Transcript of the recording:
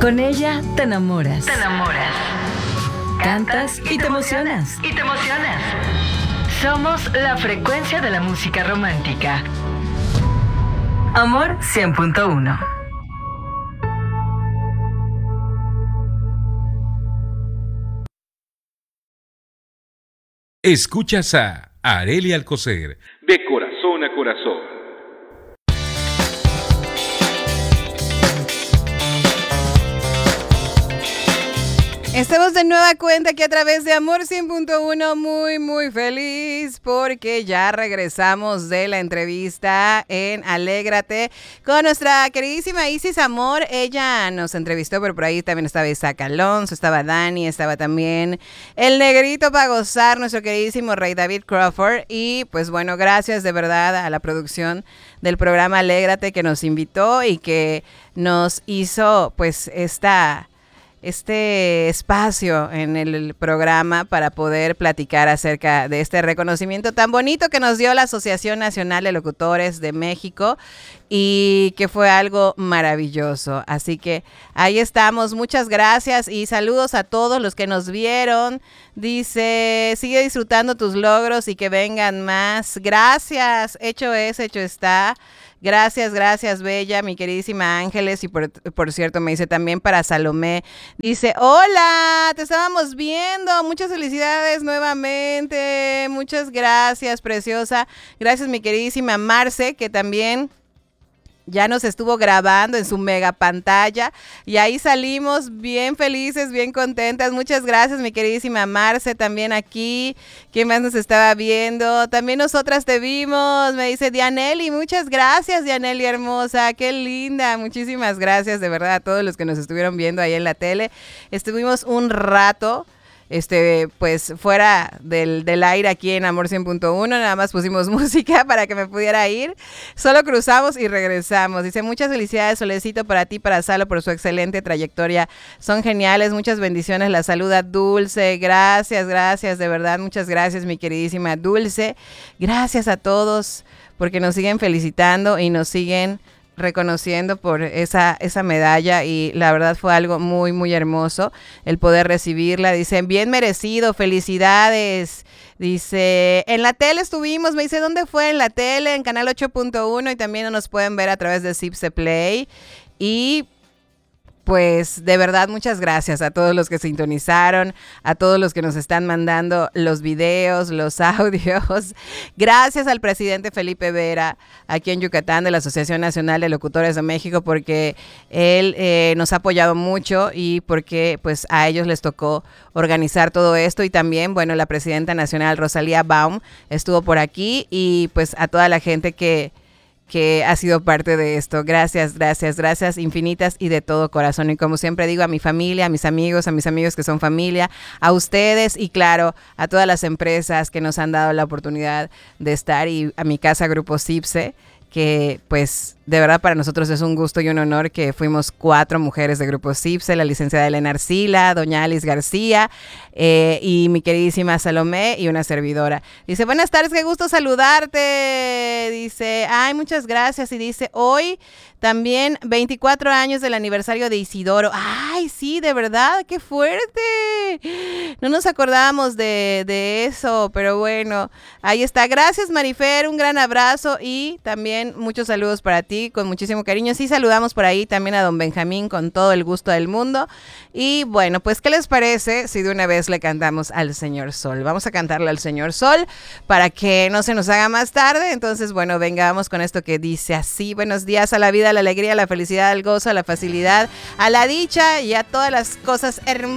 Con ella te enamoras. Te enamoras. Cantas y te emocionas. Y te emocionas. Somos la frecuencia de la música romántica. Amor 100.1. Escuchas a Arely Alcocer, de corazón a corazón. Estamos de nueva cuenta aquí a través de Amor 100.1, muy feliz porque ya regresamos de la entrevista en Alégrate con nuestra queridísima Isis Amor. Ella nos entrevistó, pero por ahí también estaba Isaac Alonso, estaba Dani, estaba también el negrito para gozar, nuestro queridísimo Rey David Crawford. Y pues bueno, gracias de verdad a la producción del programa Alégrate que nos invitó y que nos hizo pues este espacio en el programa para poder platicar acerca de este reconocimiento tan bonito que nos dio la Asociación Nacional de Locutores de México y que fue algo maravilloso. Así que ahí estamos, muchas gracias y saludos a todos los que nos vieron. Dice, sigue disfrutando tus logros y que vengan más. Gracias, hecho es, hecho está. Gracias, Bella, mi queridísima Ángeles. Y por cierto, me dice también para Salomé. Dice, hola, te estábamos viendo. Muchas felicidades nuevamente. Muchas gracias, preciosa. Gracias, mi queridísima Marce, que también ya nos estuvo grabando en su mega pantalla y ahí salimos bien felices, bien contentas. Muchas gracias, mi queridísima Marce, también aquí. ¿Quién más nos estaba viendo? También nosotras te vimos, me dice Dianelli. Muchas gracias, Dianelli hermosa, qué linda. Muchísimas gracias de verdad a todos los que nos estuvieron viendo ahí en la tele. Estuvimos un rato pues fuera del aire aquí en Amor 100.1, nada más pusimos música para que me pudiera ir, solo cruzamos y regresamos. Dice, muchas felicidades Solecito para ti, para Salo por su excelente trayectoria, son geniales, muchas bendiciones, la saluda Dulce. Gracias, de verdad, muchas gracias mi queridísima Dulce, gracias a todos porque nos siguen felicitando y nos siguen reconociendo por esa medalla y la verdad fue algo muy hermoso el poder recibirla. Dicen, bien merecido, felicidades. Dice, en la tele estuvimos, me dice, ¿dónde fue? En la tele, en Canal 8.1 y también nos pueden ver a través de Cipse Play. Y pues de verdad muchas gracias a todos los que sintonizaron, a todos los que nos están mandando los videos, los audios. Gracias al presidente Felipe Vera aquí en Yucatán de la Asociación Nacional de Locutores de México porque él nos ha apoyado mucho y porque pues a ellos les tocó organizar todo esto y también, bueno, la presidenta nacional Rosalía Baum estuvo por aquí y pues a toda la gente que ha sido parte de esto. Gracias infinitas y de todo corazón. Y como siempre digo, a mi familia, a mis amigos que son familia, a ustedes y claro, a todas las empresas que nos han dado la oportunidad de estar y a mi casa Grupo Cipse, que pues de verdad para nosotros es un gusto y un honor que fuimos 4 mujeres de Grupo Cipse, la licenciada Elena Arcila, doña Alice García y mi queridísima Salomé y una servidora. Dice, buenas tardes, qué gusto saludarte. Dice, ay, muchas gracias. Y dice, hoy también 24 años del aniversario de Isidoro. Ay, sí, de verdad, qué fuerte. No nos acordábamos de eso, pero bueno, ahí está. Gracias, Marifer, un gran abrazo y también muchos saludos para ti, con muchísimo cariño. Sí, saludamos por ahí también a don Benjamín con todo el gusto del mundo. Y bueno, pues, ¿qué les parece si de una vez le cantamos al Señor Sol? Vamos a cantarle al Señor Sol para que no se nos haga más tarde. Entonces, bueno, vengamos con esto que dice así. Buenos días a la vida, a la alegría, a la felicidad, al gozo, a la facilidad, a la dicha y a todas las cosas hermosas